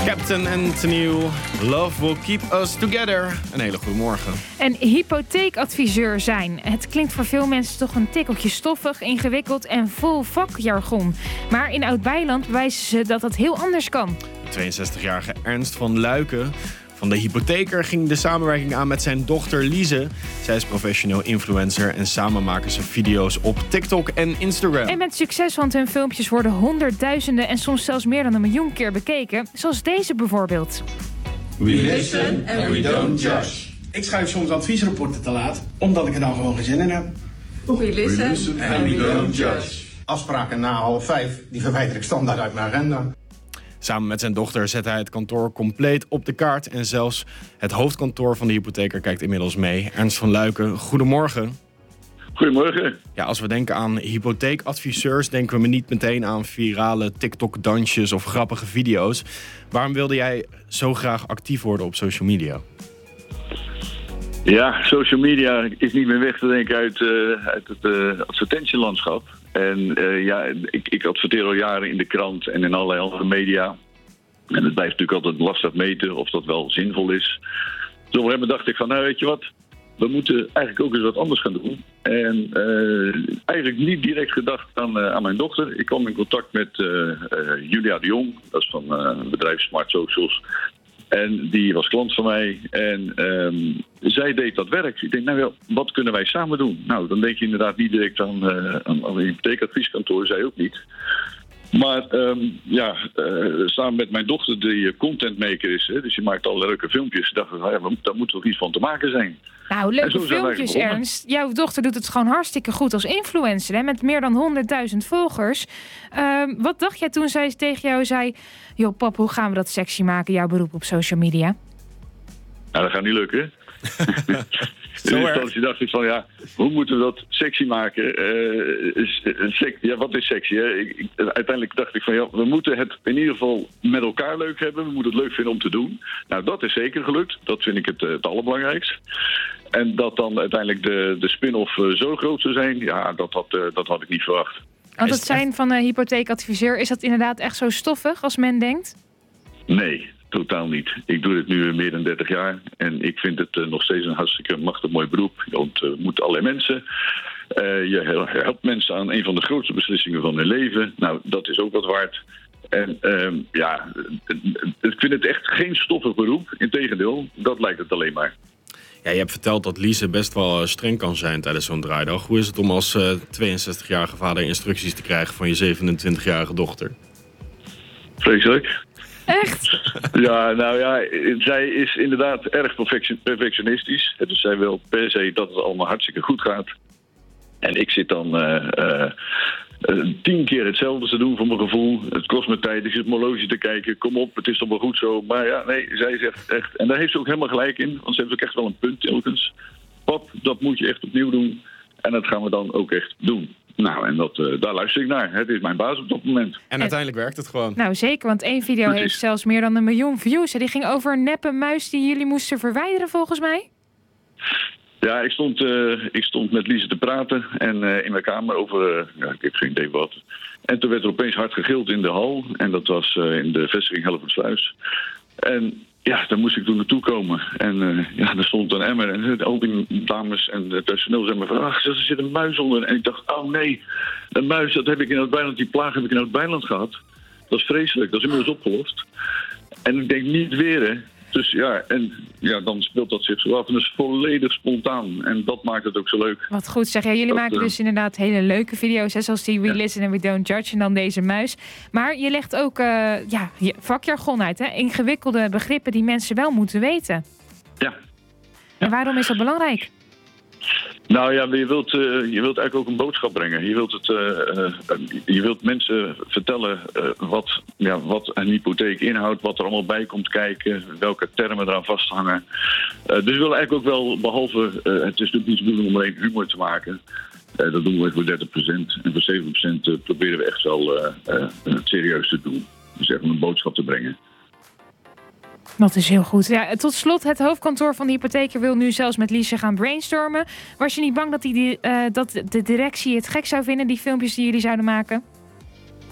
Captain Anthony, Love Will Keep Us Together. Een hele goede morgen. Een hypotheekadviseur zijn. Het klinkt voor veel mensen toch een tikkeltje stoffig, ingewikkeld en vol vakjargon. Maar in Oud-Beiland bewijzen ze dat dat heel anders kan. De 62-jarige Ernst van Luiken van de hypotheker ging de samenwerking aan met zijn dochter Lise. Zij is professioneel influencer en samen maken ze video's op TikTok en Instagram. En met succes, want hun filmpjes worden honderdduizenden en soms zelfs meer dan 1 miljoen keer bekeken. Zoals deze bijvoorbeeld. We listen and we don't judge. Ik schrijf soms adviesrapporten te laat, omdat ik er dan gewoon geen zin in heb. We listen and we don't judge. Afspraken na 4:30, die verwijder ik standaard uit mijn agenda. Samen met zijn dochter zet hij het kantoor compleet op de kaart. En zelfs het hoofdkantoor van de hypotheker kijkt inmiddels mee. Ernst van Luiken, goedemorgen. Goedemorgen. Ja, als we denken aan hypotheekadviseurs, denken we niet meteen aan virale TikTok-dansjes of grappige video's. Waarom wilde jij zo graag actief worden op social media? Ja, social media is niet meer weg te denken uit het advertentielandschap. En ik adverteer al jaren in de krant en in allerlei andere media. En het blijft natuurlijk altijd lastig meten of dat wel zinvol is. Dus op een gegeven moment dacht ik van, nou weet je wat, we moeten eigenlijk ook eens wat anders gaan doen. En eigenlijk niet direct gedacht aan mijn dochter. Ik kwam in contact met Julia de Jong, dat is van het bedrijf Smart Socials. En die was klant van mij en zij deed dat werk. Ik denk, nou ja, wat kunnen wij samen doen? Nou, dan denk je inderdaad niet direct aan een hypotheekadvieskantoor, zij ook niet. Maar samen met mijn dochter, die contentmaker is, hè, dus je maakt al leuke filmpjes, dacht ik, daar moet toch iets van te maken zijn. Nou, leuke filmpjes, Ernst. Jouw dochter doet het gewoon hartstikke goed als influencer, hè, met meer dan 100.000 volgers. Wat dacht jij toen zij tegen jou zei, joh pap, hoe gaan we dat sexy maken, jouw beroep op social media? Nou, dat gaat niet lukken. In eerste instantie dacht ik van, ja, hoe moeten we dat sexy maken? Wat is sexy? Hè? Uiteindelijk dacht ik van, ja, we moeten het in ieder geval met elkaar leuk hebben. We moeten het leuk vinden om te doen. Nou, dat is zeker gelukt. Dat vind ik het allerbelangrijkst. En dat dan uiteindelijk de spin-off zo groot zou zijn, ja, dat had ik niet verwacht. Want het zijn van een hypotheekadviseur, is dat inderdaad echt zo stoffig als men denkt? Nee. Totaal niet. Ik doe dit nu meer dan 30 jaar en ik vind het nog steeds een hartstikke machtig mooi beroep. Je ontmoet allerlei mensen. Je helpt mensen aan een van de grootste beslissingen van hun leven. Nou, dat is ook wat waard. En ik vind het echt geen stoffig beroep. Integendeel, dat lijkt het alleen maar. Ja, je hebt verteld dat Lise best wel streng kan zijn tijdens zo'n draaidag. Hoe is het om als 62-jarige vader instructies te krijgen van je 27-jarige dochter? Vreselijk. Echt? Ja, nou ja, zij is inderdaad erg perfectionistisch. Dus zij wil per se dat het allemaal hartstikke goed gaat. En ik zit dan 10 keer hetzelfde te doen voor mijn gevoel. Het kost me tijd, ik zit op mijn horloge te kijken. Kom op, het is toch wel goed zo. Maar ja, nee, zij zegt echt... En daar heeft ze ook helemaal gelijk in. Want ze heeft ook echt wel een punt telkens. Pap, dat moet je echt opnieuw doen. En dat gaan we dan ook echt doen. Nou, en daar luister ik naar. Het is mijn baas op dat moment. En uiteindelijk werkt het gewoon. Nou, zeker, want 1 video heeft zelfs meer dan 1 miljoen views. Die ging over een neppe muis die jullie moesten verwijderen, volgens mij. Ja, ik stond met Lise te praten en in mijn kamer over, ik heb geen idee wat. En toen werd er opeens hard gegild in de hal. En dat was in de vestiging Hellevoetsluis. En ja, daar moest ik toen naartoe komen. En er stond een emmer en al die dames en het personeel zeiden me van, er zit een muis onder. En ik dacht, oh nee, een muis, dat heb ik in Oud-Beiland, die plaag heb ik in Oud-Beiland gehad. Dat is vreselijk, dat is inmiddels opgelost. En ik denk niet weer, hè. Dus dan speelt dat zich zo af en dat is volledig spontaan. En dat maakt het ook zo leuk. Wat goed zeg. Ja, jullie maken dus inderdaad hele leuke video's, hè, zoals die We Listen and We Don't Judge en dan deze muis. Maar je legt ook je vakjargon uit, hè? Ingewikkelde begrippen die mensen wel moeten weten. Ja. En waarom is dat belangrijk? Nou ja, je wilt eigenlijk ook een boodschap brengen. Je wilt mensen vertellen wat een hypotheek inhoudt, wat er allemaal bij komt kijken, welke termen eraan vasthangen. Dus we willen eigenlijk ook wel, behalve, het is natuurlijk niet de bedoeling om alleen humor te maken. Dat doen we voor 30%. En voor 70% proberen we echt wel het serieus te doen. Dus echt een boodschap te brengen. Dat is heel goed. Ja, tot slot, het hoofdkantoor van de hypotheker wil nu zelfs met Lise gaan brainstormen. Was je niet bang dat de directie het gek zou vinden, die filmpjes die jullie zouden maken?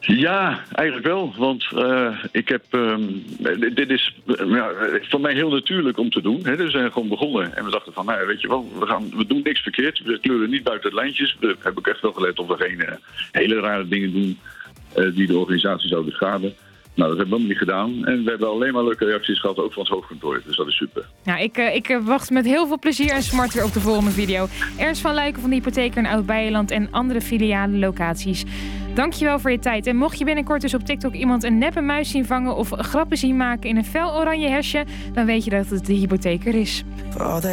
Ja, eigenlijk wel. Want ik heb... dit is voor mij heel natuurlijk om te doen. Hè. Dus we zijn gewoon begonnen. En we dachten van, weet je wel, we doen niks verkeerd. We kleuren niet buiten het lijntjes. We hebben ook echt wel gelet of we geen hele rare dingen doen die de organisatie zouden schaden. Nou, dat hebben we niet gedaan. En we hebben alleen maar leuke reacties gehad, ook van het hoofdkantoor. Dus dat is super. Nou, ik wacht met heel veel plezier en smart weer op de volgende video. Ernst van Luiken van de Hypotheker in Oud-Beijerland en andere filiale locaties. Dankjewel voor je tijd. En mocht je binnenkort dus op TikTok iemand een neppe muis zien vangen of grappen zien maken in een fel oranje hesje, dan weet je dat het de Hypotheker is.